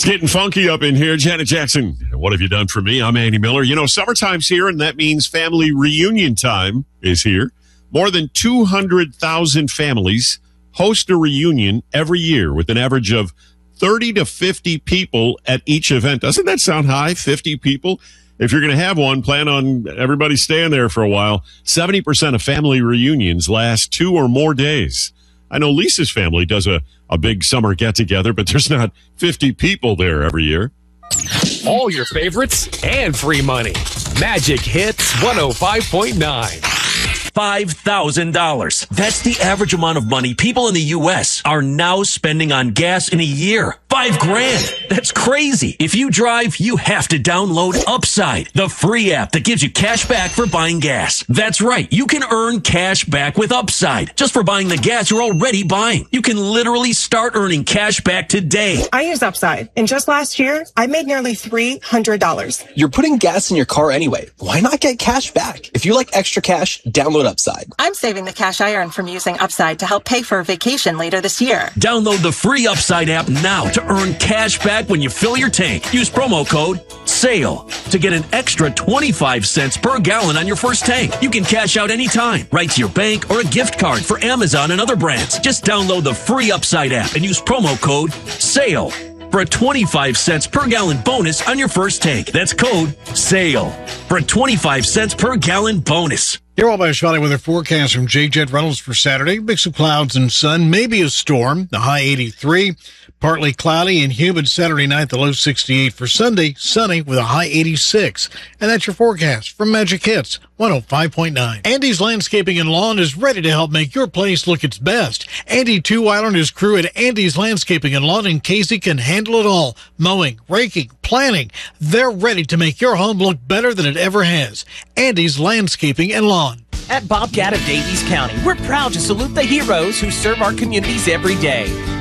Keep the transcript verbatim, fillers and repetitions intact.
getting funky up in here. Janet Jackson, what have you done for me? I'm Andy Miller. You know, summertime's here, and that means family reunion time is here. More than two hundred thousand families host a reunion every year with an average of thirty to fifty people at each event. Doesn't that sound high? fifty people? If you're going to have one, plan on everybody staying there for a while. seventy percent of family reunions last two or more days. I know Lisa's family does a, a big summer get-together, but there's not fifty people there every year. All your favorites and free money. Magic Hits one oh five point nine. five thousand dollars. That's the average amount of money people in the U S are now spending on gas in a year. Five grand. That's crazy. If you drive, you have to download Upside, the free app that gives you cash back for buying gas. That's right. You can earn cash back with Upside just for buying the gas you're already buying. You can literally start earning cash back today. I use Upside, and just last year, I made nearly three hundred dollars. You're putting gas in your car anyway. Why not get cash back? If you like extra cash, download Upside. I'm saving the cash I earned from using Upside to help pay for a vacation later this year. Download the free Upside app now to earn cash back when you fill your tank. Use promo code SALE to get an extra twenty-five cents per gallon on your first tank. You can cash out anytime, right to your bank or a gift card for Amazon and other brands. Just download the free Upside app and use promo code SALE for a twenty-five cents per gallon bonus on your first tank. That's code SALE for a twenty-five cents per gallon bonus. Here all by a spotty weather forecast from J Jet Reynolds for Saturday. Mix of clouds and sun, maybe a storm, the high eighty-three. Partly cloudy and humid Saturday night, the low sixty-eight. For Sunday, sunny with a high eighty-six. And that's your forecast from Magic Hits one oh five point nine. Andy's Landscaping and Lawn is ready to help make your place look its best. Andy Two-Island and his crew at Andy's Landscaping and Lawn in Casey can handle it all. Mowing, raking, planting. They're ready to make your home look better than it ever has. Andy's Landscaping and Lawn. At Bobcat of Davies County, we're proud to salute the heroes who serve our communities every day.